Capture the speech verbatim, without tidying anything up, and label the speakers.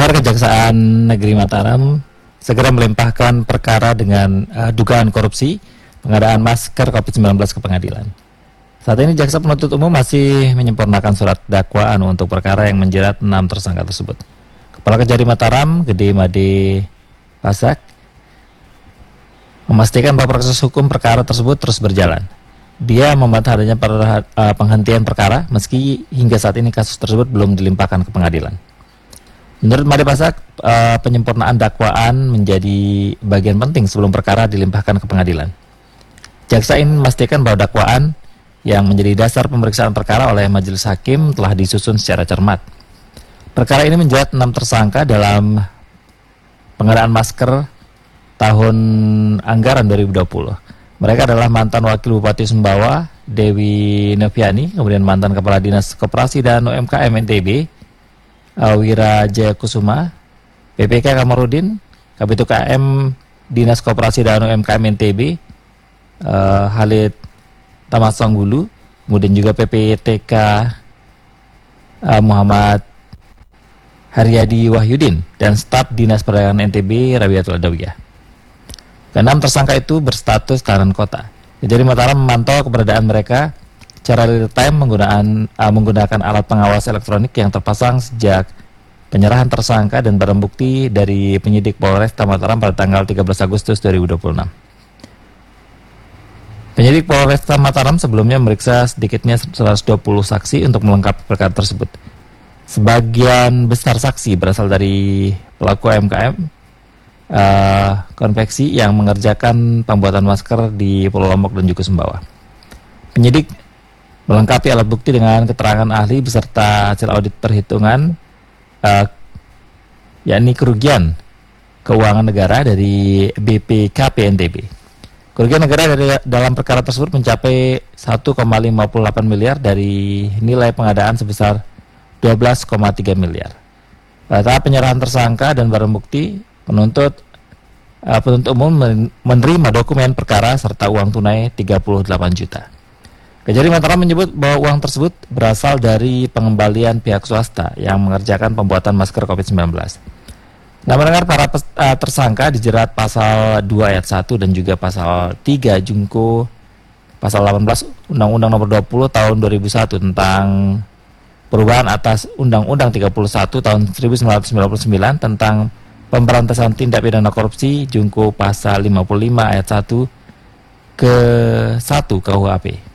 Speaker 1: Pendengar, Kejaksaan Negeri Mataram segera melimpahkan perkara dengan uh, dugaan korupsi pengadaan masker covid sembilan belas ke pengadilan. Saat ini jaksa penuntut umum masih menyempurnakan surat dakwaan untuk perkara yang menjerat enam tersangka tersebut. Kepala Kejari Mataram, Gede Made Pasak, memastikan bahwa proses hukum perkara tersebut terus berjalan. Dia membantah adanya per, uh, penghentian perkara meski hingga saat ini kasus tersebut belum dilimpahkan ke pengadilan. Menurut Made Pasak, uh, penyempurnaan dakwaan menjadi bagian penting sebelum perkara dilimpahkan ke pengadilan. Jaksa ingin memastikan bahwa dakwaan yang menjadi dasar pemeriksaan perkara oleh majelis hakim telah disusun secara cermat. Perkara ini menjerat enam tersangka dalam pengadaan masker tahun anggaran dua ribu dua puluh. Mereka adalah mantan Wakil Bupati Sumbawa, Dewi Noviani, kemudian mantan Kepala Dinas Koperasi dan U M K M N T B, Wira Jayakusuma, P P K Kamarudin, Kabid K M Dinas Koperasi dan U M K M N T B, uh, Halid Tamasanggulu, kemudian juga P P T K uh, Muhammad Haryadi Wahyudin, dan staf Dinas Perdagangan N T B Rabiatul Adawiyah. Keenam tersangka itu berstatus tahanan kota. Jadi Mataram memantau keberadaan mereka secara real time menggunakan, uh, menggunakan alat pengawas elektronik yang terpasang sejak penyerahan tersangka dan barang bukti dari penyidik Polresta Mataram pada tanggal tiga belas Agustus dua ribu dua puluh enam. Penyidik Polresta Mataram sebelumnya memeriksa sedikitnya seratus dua puluh saksi untuk melengkapi perkara tersebut. Sebagian besar saksi berasal dari pelaku U M K M uh, konveksi yang mengerjakan pembuatan masker di Pulau Lombok dan juga Sumbawa. Penyidik melengkapi alat bukti dengan keterangan ahli beserta hasil audit perhitungan uh, yakni kerugian keuangan negara dari B P K P N T B. Kerugian negara dari dalam perkara tersebut mencapai satu koma lima delapan miliar dari nilai pengadaan sebesar dua belas koma tiga miliar. Pada tahap penyerahan tersangka dan barang bukti, penuntut uh, penuntut umum menerima dokumen perkara serta uang tunai tiga puluh delapan juta. Kejari Mataram menyebut bahwa uang tersebut berasal dari pengembalian pihak swasta yang mengerjakan pembuatan masker covid sembilan belas. Nah, mendengar para pes, uh, tersangka dijerat pasal dua ayat satu dan juga pasal tiga Junko pasal delapan belas Undang-Undang Nomor dua puluh Tahun dua ribu satu tentang perubahan atas Undang-Undang tiga puluh satu Tahun seribu sembilan ratus sembilan puluh sembilan tentang pemberantasan tindak pidana korupsi Junko pasal lima puluh lima ayat satu ke satu K U H P.